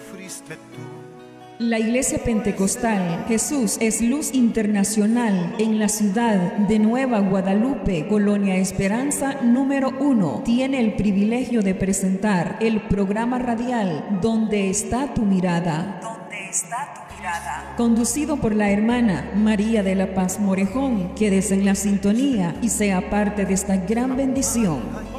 sufriste tú. La Iglesia Pentecostal Jesús es Luz Internacional en la ciudad de Nueva Guadalupe, Colonia Esperanza número 1, tiene el privilegio de presentar el programa radial ¿Dónde está tu mirada? ¿Dónde está tu mirada? Conducido por la hermana María de la Paz Morejón. Quédese en la sintonía y sea parte de esta gran bendición.